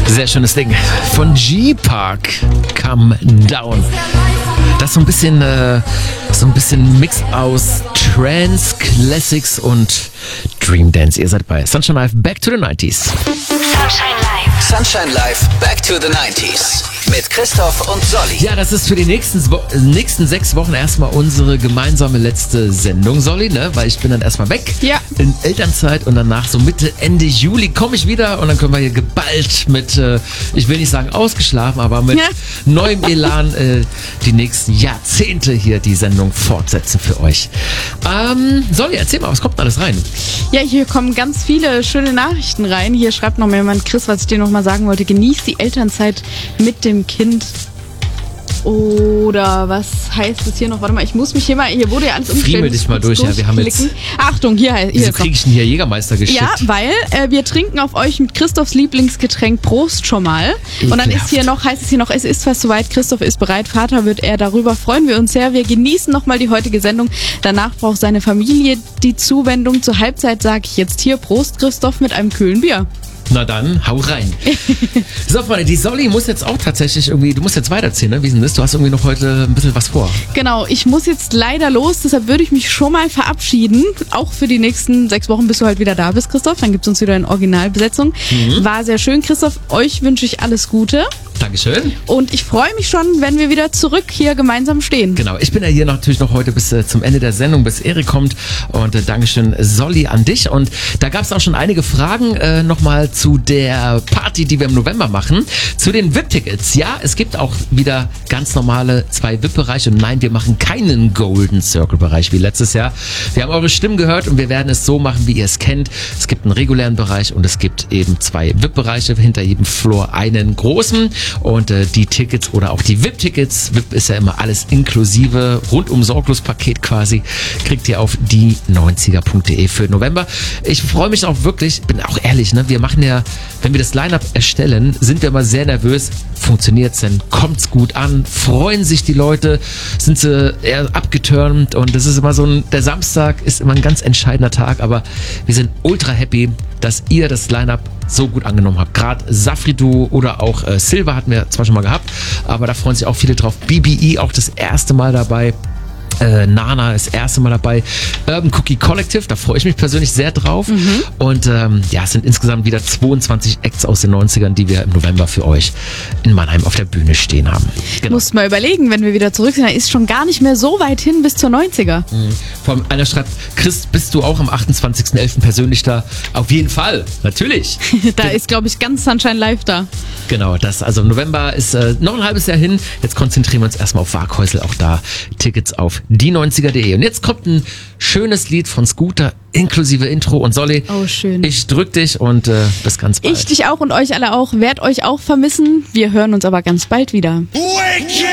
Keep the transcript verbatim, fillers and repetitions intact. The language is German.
Sehr schönes Ding. Von G-Park, Come Down. Das ist so ein bisschen, äh, so ein bisschen Mix aus Trance, Classics und Dream Dance. Ihr seid bei Sunshine Live, Back to the nineties. Sunshine Live. Sunshine Live, Back to the nineties. Mit Christoph und Solly. Ja, das ist für die nächsten, nächsten sechs Wochen erstmal unsere gemeinsame letzte Sendung, Solly, ne? Weil ich bin dann erstmal weg. Ja. In Elternzeit und danach so Mitte, Ende Juli komme ich wieder und dann können wir hier geballt mit, äh, ich will nicht sagen ausgeschlafen, aber mit Ja. neuem Elan äh, die nächsten Jahrzehnte hier die Sendung fortsetzen für euch. Ähm, Solly, erzähl mal, was kommt denn alles rein? Ja, hier kommen ganz viele schöne Nachrichten rein. Hier schreibt noch mal jemand, Chris, was ich dir noch mal sagen wollte, genieß die Elternzeit mit dem Kind. Oder was heißt es hier noch? Warte mal, ich muss mich hier mal, hier wurde ja alles umgestellt. Friemel dich mal durch, ja, wir haben jetzt... Achtung, hier, hier Wieso ist noch. kriege ich denn hier Jägermeister geschickt? Ja, weil äh, wir trinken auf euch mit Christophs Lieblingsgetränk. Prost schon mal. Und dann ist hier noch, heißt es hier noch, es ist fast soweit, Christoph ist bereit, Vater wird er, darüber freuen wir uns sehr. Wir genießen nochmal die heutige Sendung. Danach braucht seine Familie die Zuwendung. Zur Halbzeit sage ich jetzt hier Prost, Christoph, mit einem kühlen Bier. Na dann, hau rein. So, Freunde, die Solly muss jetzt auch tatsächlich irgendwie, du musst jetzt weiterziehen, ne? Wie ist denn das? Du hast irgendwie noch heute ein bisschen was vor. Genau, ich muss jetzt leider los, deshalb würde ich mich schon mal verabschieden. Auch für die nächsten sechs Wochen, bis du halt wieder da bist, Christoph. Dann gibt's uns wieder in Originalbesetzung. Mhm. War sehr schön, Christoph. Euch wünsche ich alles Gute. Dankeschön. Und ich freue mich schon, wenn wir wieder zurück hier gemeinsam stehen. Genau, ich bin ja hier natürlich noch heute bis äh, zum Ende der Sendung, bis Erik kommt. Und äh, Dankeschön, Solly, an dich. Und da gab es auch schon einige Fragen äh, nochmal zu der Party, die wir im November machen. Zu den V I P-Tickets. Ja, es gibt auch wieder ganz normale zwei V I P-Bereiche. Und nein, wir machen keinen Golden Circle-Bereich wie letztes Jahr. Wir haben eure Stimmen gehört und wir werden es so machen, wie ihr es kennt. Es gibt einen regulären Bereich und es gibt eben zwei V I P-Bereiche. Hinter jedem Floor einen großen. Und äh, die Tickets oder auch die V I P-Tickets, V I P ist ja immer alles inklusive, rundum sorglos Paket quasi, kriegt ihr auf die neunziger punkt de für November. Ich freue mich auch wirklich, bin auch ehrlich, ne, wir machen ja, wenn wir das Line-Up erstellen, sind wir immer sehr nervös. Funktioniert's denn? Kommt's gut an? Freuen sich die Leute? Sind sie eher abgetürmt? Und das ist immer so ein, der Samstag ist immer ein ganz entscheidender Tag, aber wir sind ultra happy, dass ihr das Line-Up so gut angenommen habt. Gerade Safridu oder auch äh, Silva hatten wir zwar schon mal gehabt, aber da freuen sich auch viele drauf. B B E auch das erste Mal dabei. Äh, Nana ist das erste Mal dabei. Urban Cookie Collective, da freue ich mich persönlich sehr drauf. Mhm. Und ähm, ja, es sind insgesamt wieder zweiundzwanzig Acts aus den neunzigern, die wir im November für euch in Mannheim auf der Bühne stehen haben. Genau. Musst mal überlegen, wenn wir wieder zurück sind, da ist schon gar nicht mehr so weit hin bis zur neunziger. Mhm. Vor allem einer schreibt, Chris, bist du auch am achtundzwanzigsten elften persönlich da? Auf jeden Fall, natürlich. Da ist, glaube ich, ganz Sunshine Live da. Genau, das, also November ist äh, noch ein halbes Jahr hin. Jetzt konzentrieren wir uns erstmal auf Waghäusel, auch da Tickets auf die neunziger punkt de. Und jetzt kommt ein schönes Lied von Scooter, inklusive Intro. Und Solly, oh, schön. Ich drück dich und äh, bis ganz bald. Ich dich auch und euch alle auch. Werd euch auch vermissen. Wir hören uns aber ganz bald wieder.